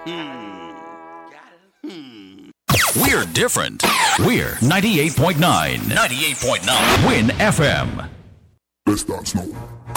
We're different. We're 98.9. 98.9. Win FM. Let's start slow.